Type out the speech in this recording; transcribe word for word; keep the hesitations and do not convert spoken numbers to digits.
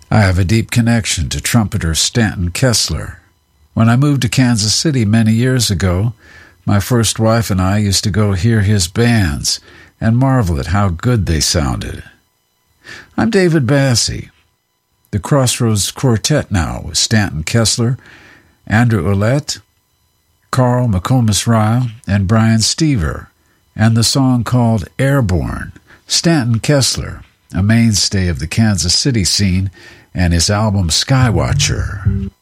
I have a deep connection to trumpeter Stanton Kessler. When I moved to Kansas City many years ago, my first wife and I used to go hear his bands and marvel at how good they sounded. I'm David Bassey. The Crossroads Quartet now with Stanton Kessler, Andrew Ouellette, Carl McComas Ryle, and Brian Stever, and the song called Airborne. Stanton Kessler, a mainstay of the Kansas City scene, and his album Skywatcher.